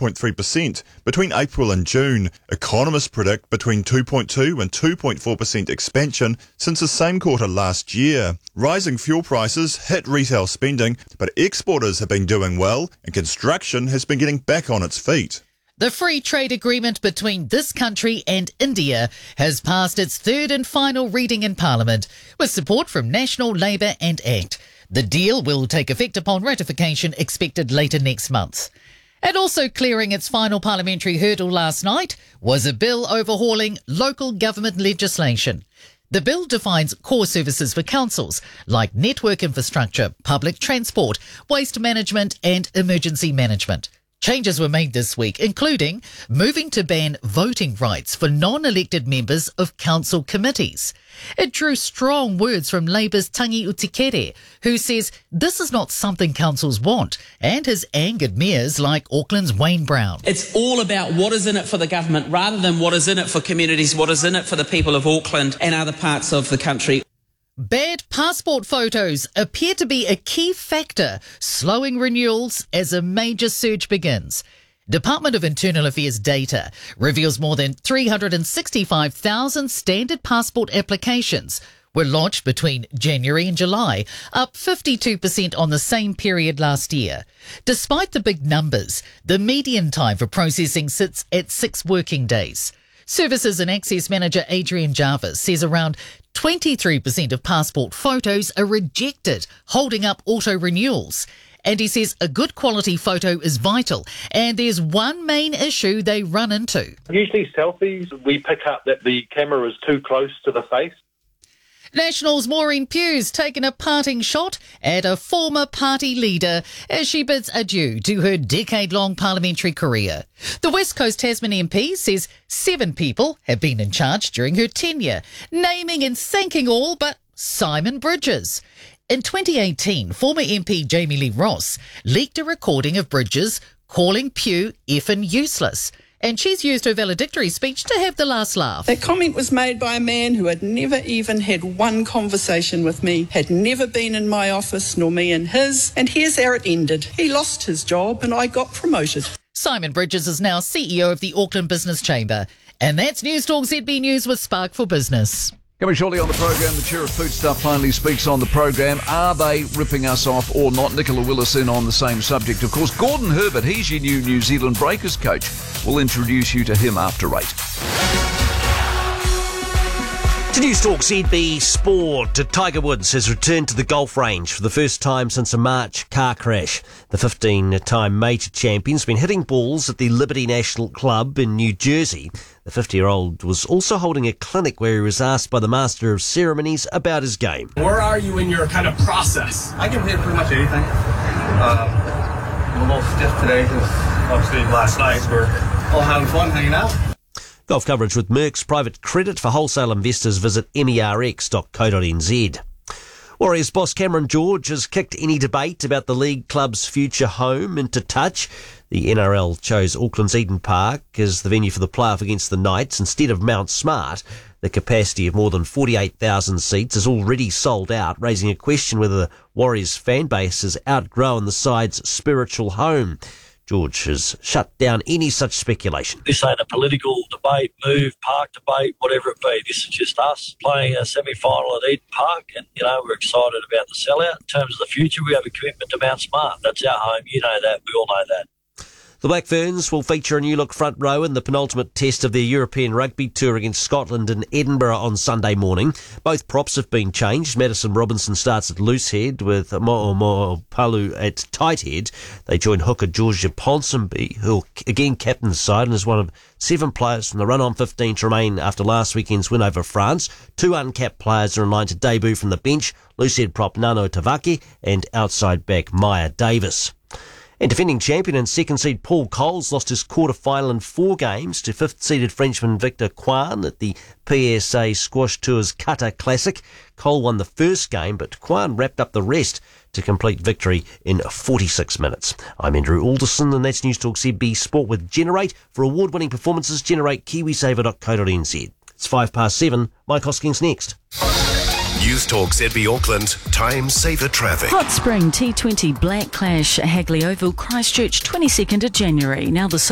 2.3% between April and June. Economists predict between 2.2 and 2.4% expansion since the same quarter last year. Rising fuel prices hit retail spending, but exporters have been doing well and construction has been getting back on its feet. The free trade agreement between this country and India has passed its third and final reading in Parliament, with support from National, Labour and ACT. The deal will take effect upon ratification expected later next month. And also clearing its final parliamentary hurdle last night was a bill overhauling local government legislation. The bill defines core services for councils like network infrastructure, public transport, waste management and emergency management. Changes were made this week, including moving to ban voting rights for non-elected members of council committees. It drew strong words from Labour's Tangi Utikere, who says this is not something councils want and has angered mayors like Auckland's Wayne Brown. It's all about what is in it for the government rather than what is in it for communities, what is in it for the people of Auckland and other parts of the country. Bad passport photos appear to be a key factor, slowing renewals as a major surge begins. Department of Internal Affairs data reveals more than 365,000 standard passport applications were lodged between January and July, up 52% on the same period last year. Despite the big numbers, the median time for processing sits at 6 working days. Services and Access Manager Adrian Jarvis says around 23% of passport photos are rejected, holding up auto renewals. And he says a good quality photo is vital, and there's one main issue they run into. Usually selfies, we pick up that the camera is too close to the face. National's Maureen Pugh's taken a parting shot at a former party leader as she bids adieu to her decade-long parliamentary career. The West Coast Tasman MP says 7 people have been in charge during her tenure, naming and thanking all but Simon Bridges. In 2018, former MP Jamie Lee Ross leaked a recording of Bridges calling Pugh effing useless. And she's used her valedictory speech to have the last laugh. That comment was made by a man who had never even had one conversation with me, had never been in my office, nor me in his, and here's how it ended. He lost his job and I got promoted. Simon Bridges is now CEO of the Auckland Business Chamber. And that's News Talk ZB News with Spark for Business. Coming shortly on the program, the Chair of Foodstuff finally speaks on the program. Are they ripping us off or not? Nicola Willis in on the same subject. Of course, Gordon Herbert, he's your new Zealand Breakers coach. We'll introduce you to him after 8. To News Talk ZB Sport, Tiger Woods has returned to the golf range for the first time since a March car crash. The 15-time major champion's been hitting balls at the Liberty National Club in New Jersey. The 50-year-old was also holding a clinic where he was asked by the Master of Ceremonies about his game. Where are you in your kind of process? I can hit pretty much anything. I'm a little stiff today because obviously last night we're all having fun hanging out. Golf coverage with Merck's Private Credit. For wholesale investors, visit merx.co.nz. Warriors boss Cameron George has kicked any debate about the league club's future home into touch. The NRL chose Auckland's Eden Park as the venue for the playoff against the Knights instead of Mount Smart. The capacity of more than 48,000 seats is already sold out, raising a question whether the Warriors fan base has outgrown the side's spiritual home. George has shut down any such speculation. This ain't a political debate, move, park debate, whatever it be. This is just us playing a semi-final at Eden Park, and, we're excited about the sellout. In terms of the future, we have a commitment to Mount Smart. That's our home. You know that. We all know that. The Black Ferns will feature a new-look front row in the penultimate test of their European Rugby Tour against Scotland in Edinburgh on Sunday morning. Both props have been changed. Madison Robinson starts at loose head with Mo'o Palu at tight head. They join hooker Georgia Ponsonby, who again captains the side and is one of 7 players from the run-on 15 to remain after last weekend's win over France. 2 uncapped players are in line to debut from the bench, loose head prop Nano Tavaki and outside back Maya Davis. And defending champion and second seed Paul Coles lost his quarter-final in 4 games to 5th-seeded Frenchman Victor Kwan at the PSA Squash Tour's Qatar Classic. Cole won the first game, but Kwan wrapped up the rest to complete victory in 46 minutes. I'm Andrew Alderson, and that's News Talk ZB Sport with Generate. For award-winning performances, generate kiwisaver.co.nz. It's 7:05. Mike Hoskins next. News Talk ZB Auckland, time saver traffic. Hot Spring T20 Black Clash, Hagley Oval, Christchurch, 22nd of January. Now the